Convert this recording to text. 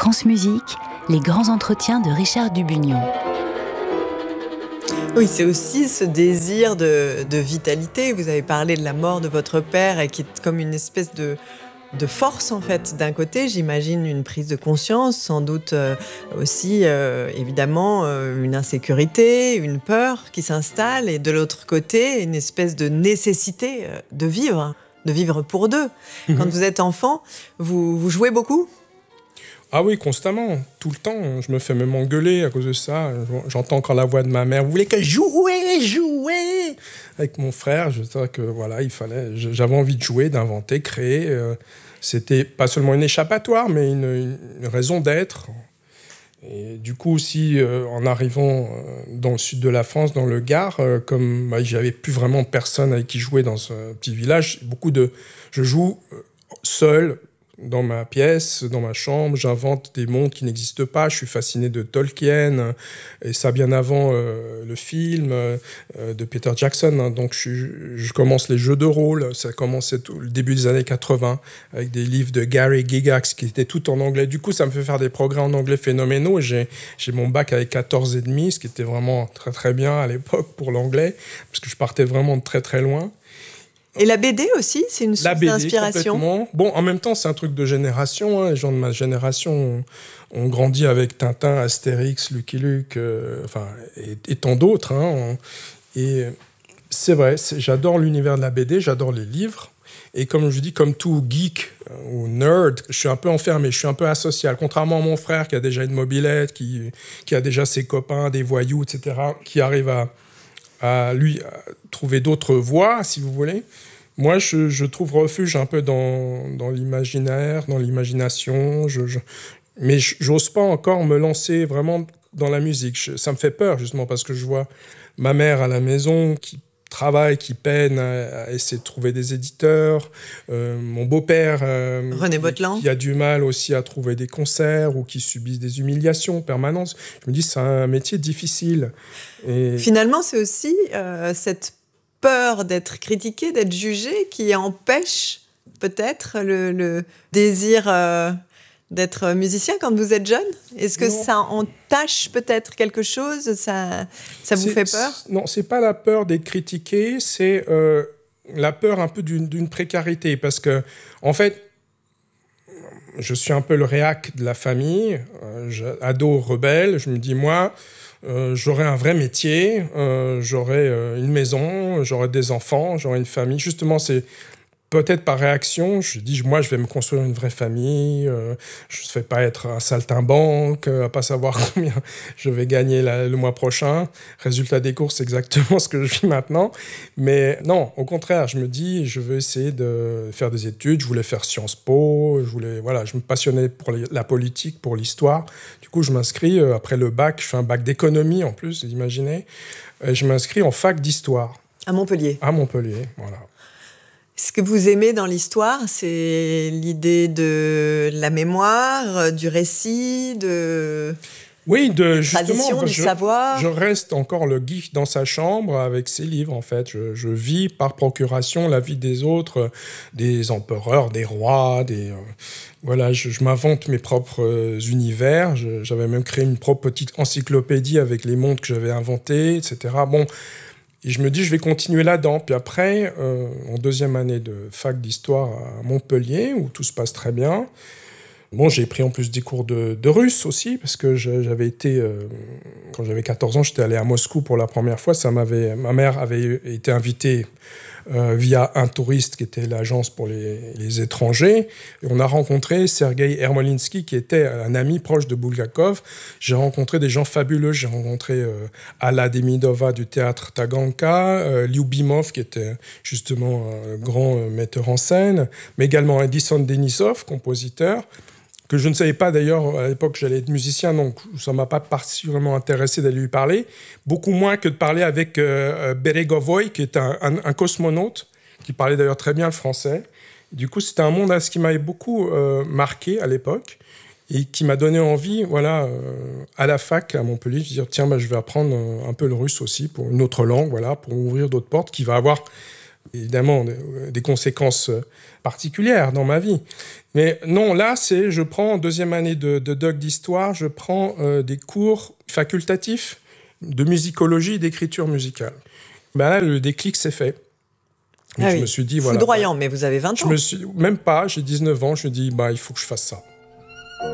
France Musique, les grands entretiens de Richard Dubugnon. Oui, c'est aussi ce désir de vitalité. Vous avez parlé de la mort de votre père et qui est comme une espèce de force en fait. D'un côté, j'imagine une prise de conscience, sans doute aussi évidemment une insécurité, une peur qui s'installe, et de l'autre côté, une espèce de nécessité de vivre pour deux. Quand vous êtes enfant, vous jouez beaucoup ? Ah oui, constamment, tout le temps. Je me fais même engueuler à cause de ça. J'entends encore la voix de ma mère. Vous voulez que jouer avec mon frère. Je sais que voilà, j'avais envie de jouer, d'inventer, créer. C'était pas seulement une échappatoire, mais une raison d'être. Et du coup aussi, en arrivant dans le sud de la France, dans le Gard, comme j'avais plus vraiment personne avec qui jouer dans ce petit village, je joue seul. Dans ma pièce, dans ma chambre, j'invente des mondes qui n'existent pas. Je suis fasciné de Tolkien, et ça bien avant le film de Peter Jackson. Hein. Donc je commence les jeux de rôle. Ça commençait le début des années 80 avec des livres de Gary Gygax qui étaient tout en anglais. Du coup, ça me fait faire des progrès en anglais phénoménaux. J'ai mon bac avec 14,5, ce qui était vraiment très très bien à l'époque pour l'anglais, parce que je partais vraiment de très très loin. Et la BD aussi, c'est une source d'inspiration. Complètement. Bon, en même temps, c'est un truc de génération. Hein. Les gens de ma génération ont grandi avec Tintin, Astérix, Lucky Luke, et tant d'autres. Hein. Et c'est vrai, j'adore l'univers de la BD, j'adore les livres. Et comme je dis, comme tout geek ou nerd, je suis un peu enfermé, je suis un peu asocial. Contrairement à mon frère qui a déjà une mobilette, qui a déjà ses copains, des voyous, etc., qui arrive à trouver d'autres voies, si vous voulez. Moi, je trouve refuge un peu dans l'imaginaire, dans l'imagination. Mais j'ose pas encore me lancer vraiment dans la musique. Ça me fait peur, justement, parce que je vois ma mère à la maison qui travaille, qui peine à essayer de trouver des éditeurs. Mon beau-père, René Bottelan, qui a du mal aussi à trouver des concerts ou qui subit des humiliations permanentes. Je me dis, c'est un métier difficile. Et finalement, c'est aussi cette peur d'être critiqué, d'être jugé, qui empêche peut-être le désir d'être musicien quand vous êtes jeune. Est-ce que ça entache peut-être quelque chose ? Ça vous fait peur ? Non, c'est pas la peur d'être critiqué, c'est la peur un peu d'une précarité. Parce que, en fait, je suis un peu le réac de la famille, ado rebelle. Je me dis, moi, j'aurais un vrai métier, j'aurais une maison, j'aurais des enfants, j'aurais une famille. Justement, c'est peut-être par réaction, je dis, moi, je vais me construire une vraie famille, je ne vais pas être un saltimbanque, à pas savoir combien je vais gagner le mois prochain. Résultat des courses, c'est exactement ce que je vis maintenant. Mais non, au contraire, je me dis, je veux essayer de faire des études. Je voulais faire Sciences Po, je me passionnais pour la politique, pour l'histoire. Du coup, je m'inscris, après le bac, je fais un bac d'économie en plus, vous imaginez. Je m'inscris en fac d'histoire. À Montpellier. À Montpellier, voilà. Ce que vous aimez dans l'histoire, c'est l'idée de la mémoire, du récit, oui, tradition, du savoir. Je reste encore le geek dans sa chambre avec ses livres, en fait. Je vis par procuration la vie des autres, des empereurs, des rois, voilà, je m'invente mes propres univers. J'avais même créé une propre petite encyclopédie avec les mondes que j'avais inventés, etc. Bon. Et je me dis, je vais continuer là-dedans. Puis après, en deuxième année de fac d'histoire à Montpellier, où tout se passe très bien, j'ai pris en plus des cours de russe aussi, parce que j'avais été, quand j'avais 14 ans, j'étais allé à Moscou pour la première fois. Ma mère avait été invitée via un touriste qui était l'agence pour les étrangers. Et on a rencontré Sergueï Ermolinsky, qui était un ami proche de Bulgakov. J'ai rencontré des gens fabuleux. J'ai rencontré Alla Demidova du théâtre Taganka, Lyubimov, qui était justement un grand metteur en scène, mais également Edison Denisov, compositeur, que je ne savais pas d'ailleurs à l'époque que j'allais être musicien, donc ça ne m'a pas particulièrement intéressé d'aller lui parler, beaucoup moins que de parler avec Beregovoy, qui est un cosmonaute, qui parlait d'ailleurs très bien le français. Du coup, c'était un monde qui m'avait beaucoup marqué à l'époque, et qui m'a donné envie, à la fac à Montpellier, de dire, tiens, je vais apprendre un peu le russe aussi, pour une autre langue, pour ouvrir d'autres portes, qui va avoir évidemment des conséquences particulières dans ma vie. Mais non, là, je prends en deuxième année de doc d'histoire, je prends des cours facultatifs de musicologie et d'écriture musicale. Ben là, le déclic s'est fait. Ah je me suis dit, voilà. Foudroyant, mais vous avez 20 ans. Même pas, j'ai 19 ans, je me dis, il faut que je fasse ça.